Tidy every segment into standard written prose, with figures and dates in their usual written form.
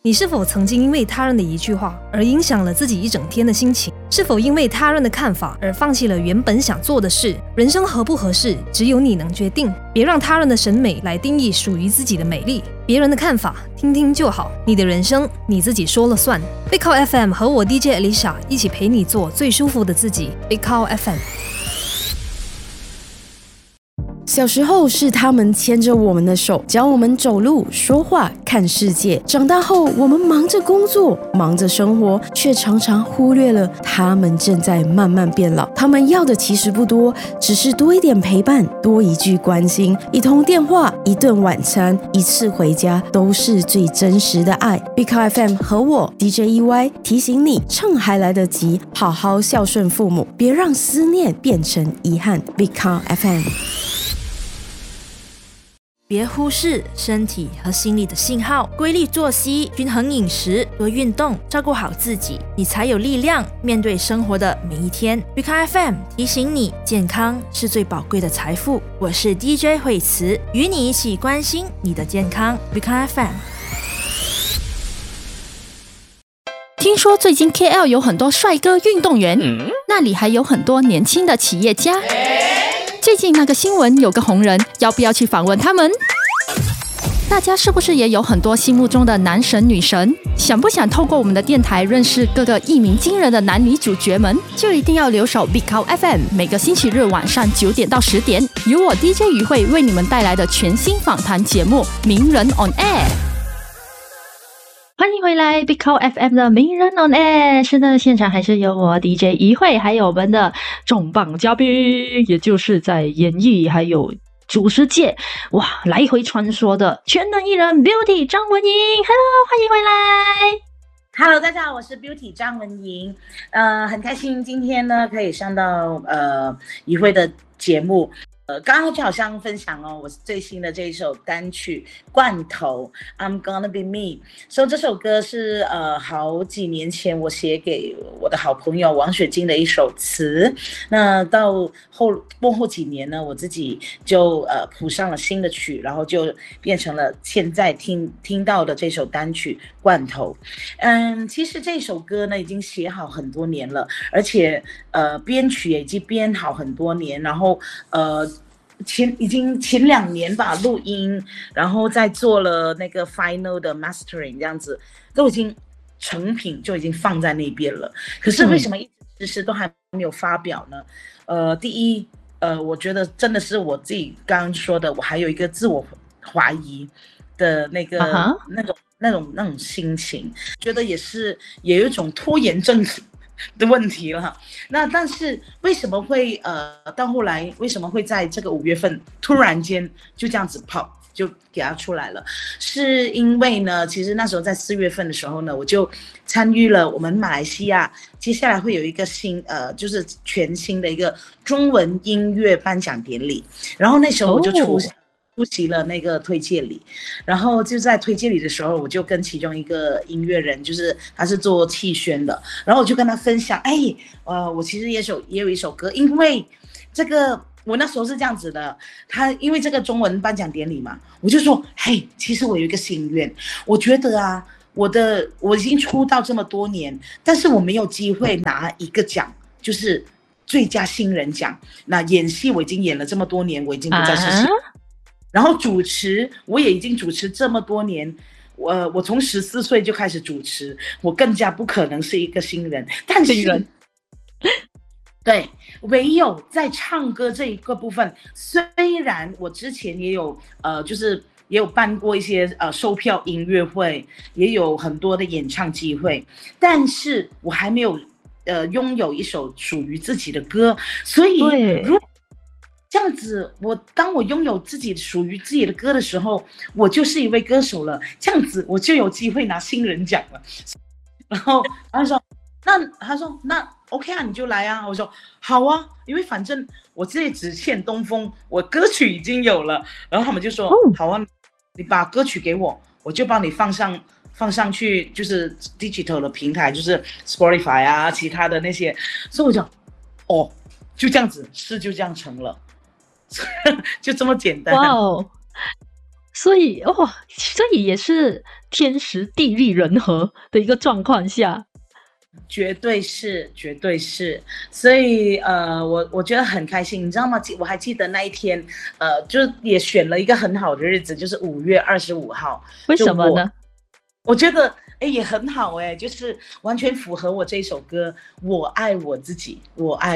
你是否曾经因为他人的一句话而影响了自己一整天的心情？是否因为他人的看法而放弃了原本想做的事？人生合不合适，只有你能决定。别让他人的审美来定义属于自己的美丽。别人的看法听听就好，你的人生你自己说了算。Big Call FM 和我 DJ Alicia 一起陪你做最舒服的自己。Big Call FM。 小时候是他们牵着我们的手，教我们走路、说话、看世界。长大后，我们忙着工作，忙着生活，却常常忽略了他们正在慢慢变老。他们要的其实不多，只是多一点陪伴，多一句关心，一通电话，一顿晚餐，一次回家，都是最真实的爱。Big Call FM 和我 DJ EY 提醒你，趁还来得及，好好孝顺父母，别让思念变成遗憾。Big Call FM。 别忽视身体和心理的信号，规律作息、均衡饮食、多运动，照顾好自己，你才有力量面对生活的每一天。Big Call FM 提醒你，健康是最宝贵的财富。我是 DJ 慧慈，与你一起关心你的健康。Big Call FM。 听说最近 KL 有很多帅哥运动员，那里还有很多年轻的企业家。最近那个新闻有个红人，要不要去访问他们？大家是不是也有很多心目中的男神女神？想不想透过我们的电台认识各个一鸣惊人的男女主角们？就一定要留守 Big Call FM， 每个星期日晚上9点到10点，由我 DJ 于慧为你们带来的全新访谈节目《名人 on Air》。欢迎回来 Big Call FM 的名人 on air。 是的，现场还是有我 DJ 于慧，还有我们的重磅嘉宾，也就是在演艺还有主持界来回穿梭的全能艺人 Beauty 张文莹。 Hello， 欢迎回来。 Hello， 大家好，我是 Beauty 张文莹。很开心今天呢可以上到于慧的节目。刚刚就好像分享我最新的这一首单曲《罐头》I'm Gonna Be Me。 所以这首歌是好几年前我写给我的好朋友王雪晶的一首词。那到幕后几年呢，我自己就谱上了新的曲，然后就变成了现在听到的这首单曲《罐头》。其实这首歌呢已经写好很多年了，而且编曲也已经编好很多年，然后已经前2年吧录音，然后再做了那个 final 的 mastering， 这样子都已经成品就已经放在那边了。可是为什么一直都还没有发表呢？第一我觉得真的是我自己刚刚说的，我还有一个自我怀疑的那种心情，觉得也有一种拖延症的问题了。那但是为什么会到后来为什么会在这个5月份突然间就这样子就给它出来了？是因为呢，其实那时候在4月份的时候呢，我就参与了我们马来西亚接下来会有一个就是全新的一个中文音乐颁奖典礼，然后那时候我就出席了那个推介礼，然后就在推介礼的时候，我就跟其中一个音乐人，就是他是做气宣的，然后我就跟他分享，我其实也有一首歌，因为这个我那时候是这样子的，因为这个中文颁奖典礼嘛，我就说，其实我有一个心愿，我觉得我已经出道这么多年，但是我没有机会拿一个奖，就是最佳新人奖。那演戏我已经演了这么多年，我已经不再是新人。然后主持我也已经主持这么多年，我从14岁就开始主持，我更加不可能是一个新人。但是对，唯有在唱歌这一个部分，虽然我之前也有就是也有办过一些售票音乐会，也有很多的演唱机会，但是我还没有拥有一首属于自己的歌。所以如果这样子，当我拥有属于自己的歌的时候，我就是一位歌手了，这样子我就有机会拿新人奖了。然后他说那 OK 啊，你就来啊。我说好啊，因为反正我这里只欠东风，我歌曲已经有了。然后他们就说好啊，你把歌曲给我，我就帮你放上去，就是 digital 的平台，就是 Spotify 啊，其他的那些。所以我就就这样子，事就这样成了。就这么简单。 所以也是天时地利人和的一个状况下。 绝对是，绝对是，所以我觉得很开心，你知道吗？我还记得那一天，就也选了一个很好的日子，就是5月25号。 为什么呢？ 我觉得也很好就是完全符合我这首歌《我爱我自己》，我爱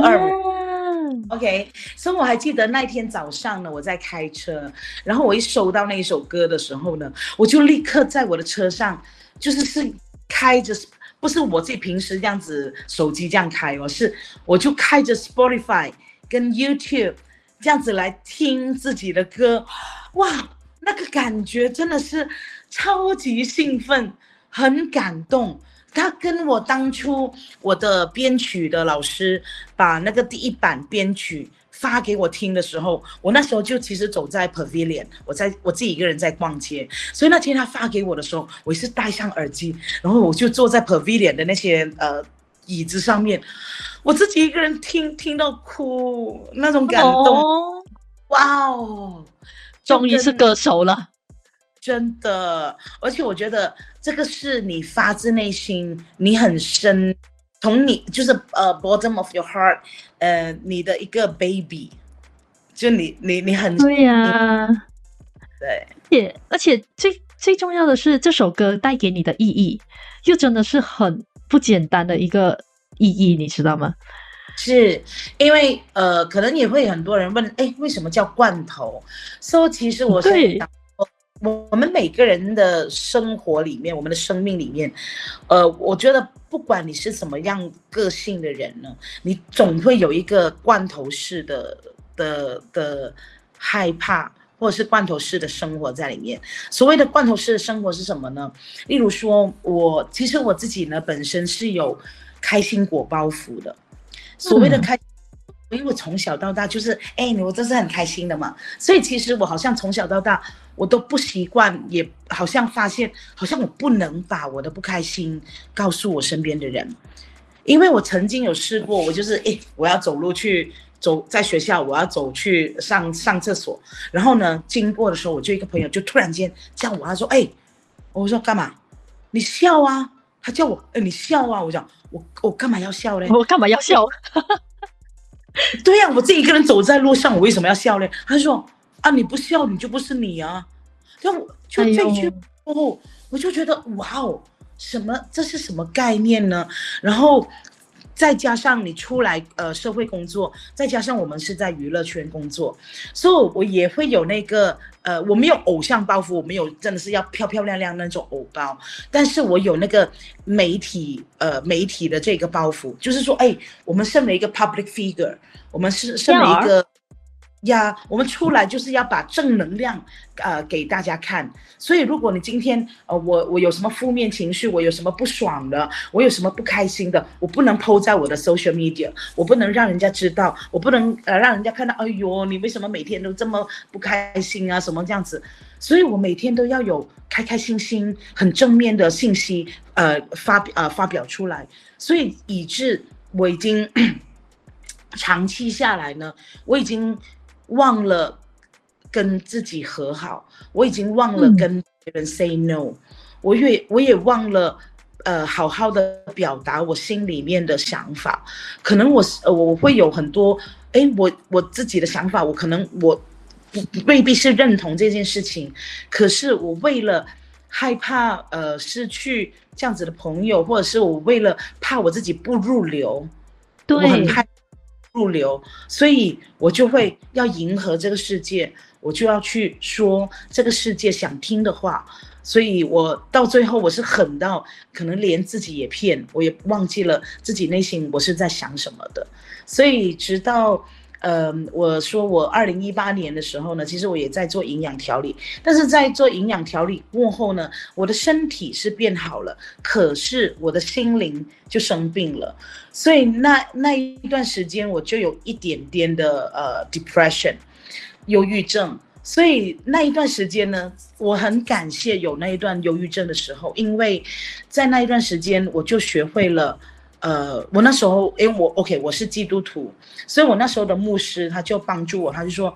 525。OK， 所以我还记得那一天早上呢，我在开车，然后我一收到那一首歌的时候呢，我就立刻在我的车上，是开着。不是我自己平时这样子手机这样开我就开着 Spotify 跟 YouTube 这样子来听自己的歌，哇，那个感觉真的是超级兴奋，很感动。他跟我当初我的编曲的老师把那个第一版编曲发给我听的时候，我那时候就其实走在 Pavilion， 我自己一个人在逛街，所以那天他发给我的时候，我是戴上耳机，然后我就坐在 Pavilion 的那些椅子上面，我自己一个人听到哭，那种感动，哇哦， 终于是歌手了。 真的，而且我觉得这个是你发自内心，你很深，从你就是bottom of your heart， 你的一个 baby， 就你很对呀， 对， 而且最重要的是这首歌带给你的意义，又真的是很不简单的一个意义，你知道吗？ 是因为可能也会很多人问，为什么叫罐头？所以其实我我们每个人的生活里面，我们的生命里面，我觉得不管你是什么样个性的人呢，你总会有一个罐头式的害怕，或者是罐头式的生活在里面。所谓的罐头式的生活是什么呢？例如说，其实我自己呢本身是有开心果包袱的。所谓的开因为我从小到大就是我真是很开心的嘛，所以其实我好像从小到大我都不习惯，也好像发现好像我不能把我的不开心告诉我身边的人，因为我曾经有试过，我就是我要走在学校，我要走去上厕所，然后呢经过的时候，我就一个朋友就突然间叫我，他说我说干嘛？你笑啊？他叫我你笑啊？我讲我干嘛要笑嘞？ 我干嘛要笑？ 对呀，我自己一个人走在路上，我为什么要笑呢？他说你不笑你就不是你啊。就这一句后，我就觉得哇哦，这是什么概念呢？然后再加上你出来社会工作，再加上我们是在娱乐圈工作，所以我也会有那个我没有偶像包袱，我没有真的是要漂漂亮亮那种偶包，但是我有那个媒体的这个包袱，就是说我们身为一个 public figure， 我们是身为一个我们出来就是要把正能量给大家看。所以如果你今天我有什么负面情绪，我有什么不爽的，我有什么不开心的，我不能 po 在我的 social media， 我不能让人家知道，我不能让人家看到哎呦你为什么每天都这么不开心啊什么这样子。所以我每天都要有开开心心很正面的信息发表出来，所以以致我已经长期下来呢，我已经忘了跟自己和好，我已经忘了跟别人 say no，我也忘了好好的表达我心里面的想法。可能我会有很多我自己的想法，我可能我未必是认同这件事情，可是我为了害怕失去这样子的朋友，或者是我为了怕我自己不入流， 对， 我很害怕入流，所以我就会要迎合这个世界，我就要去说这个世界想听的话。所以我到最后我是狠到可能连自己也骗，我也忘记了自己内心我是在想什么的。所以直到我说我2018年的时候呢，其实我也在做营养调理，但是在做营养调理过后呢，我的身体是变好了，可是我的心灵就生病了。所以那一段时间我就有一点点的depression， 忧郁症。所以那一段时间呢，我很感谢有那一段忧郁症的时候，因为在那一段时间我就学会了我那时候我是基督徒，所以我那时候的牧师他就帮助我，他就说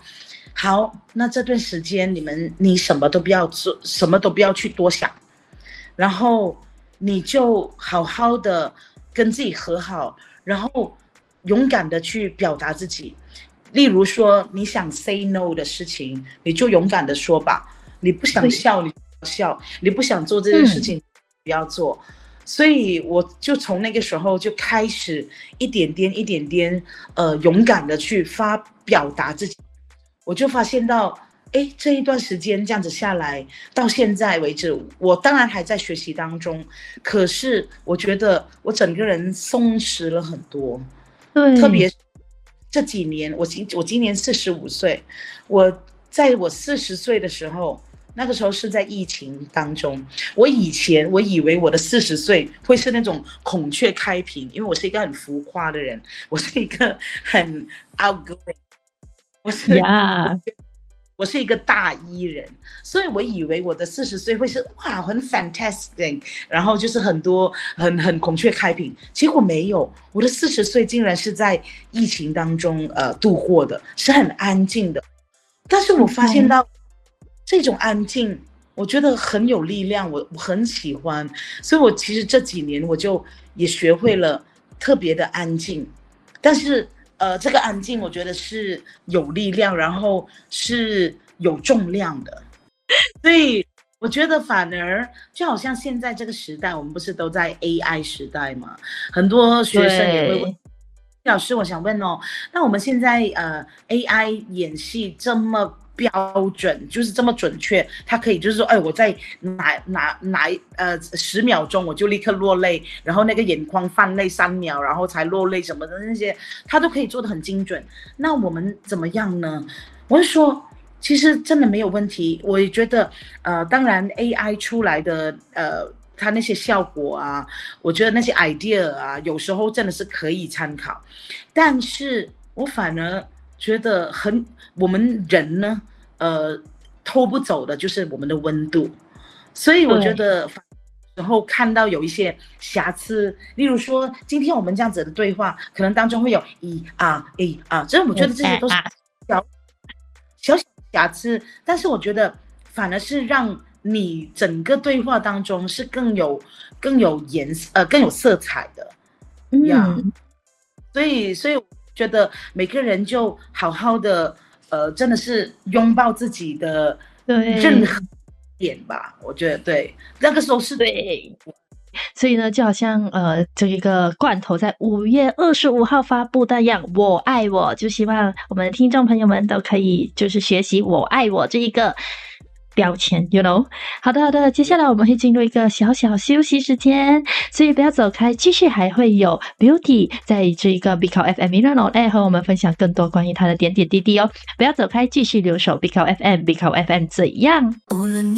好，那这段时间你什么都不要做，什么都不要去多想，然后你就好好的跟自己和好，然后勇敢的去表达自己。例如说你想 say no 的事情，你就勇敢的说吧，你不想笑你就不要笑，你不想做这件事情不要做。所以我就从那个时候就开始一点点勇敢的去表达自己。我就发现到这一段时间这样子下来到现在为止，我当然还在学习当中，可是我觉得我整个人松弛了很多。 对， 特别这几年，我今年45岁，我在我40岁的时候，那个时候是在疫情当中。我以为我的40岁会是那种孔雀开屏，因为我是一个很浮夸的人，我是一个很 outgoing， 我是一个大E人，所以我以为我的40岁会是哇很 fantastic， 然后就是很多很孔雀开屏，结果没有，我的40岁竟然是在疫情当中度过的，是很安静的。但是我发现到这种安静，我觉得很有力量，我很喜欢，所以我其实这几年我就也学会了特别的安静，但是这个安静我觉得是有力量，然后是有重量的。所以我觉得反而就好像现在这个时代，我们不是都在 AI 时代嘛，很多学生也会问老师，我想问那我们现在AI 演戏这么标准，就是这么准确，它可以就是说我在哪10秒钟我就立刻落泪，然后那个眼眶泛泪3秒然后才落泪什么的，那些它都可以做得很精准。那我们怎么样呢？我就说其实真的没有问题。我也觉得当然 AI 出来的它那些效果啊，我觉得那些 idea 啊，有时候真的是可以参考，但是我反而觉得我们人呢偷不走的就是我们的温度。所以我觉得然后看到有一些瑕疵，例如说今天我们这样子的对话可能当中会有这我觉得这些都是小瑕疵，但是我觉得反而是让你整个对话当中是更有颜色更有色彩的所以我觉得每个人就好好的真的是拥抱自己的任何点吧。我觉得对，那个时候是对。所以呢，就好像这一个罐头在5月25号发布的样，我爱我，就希望我们的听众朋友们都可以就是学习我爱我这一个标签 you know。 好的，接下来我们会进入一个小小休息时间，所以不要走开，继续还会有 Beauty 在这个 Bicao FM Milano Air 和我们分享更多关于他的点点滴滴哦。不要走开，继续留守 Bicao FM 怎样。 无论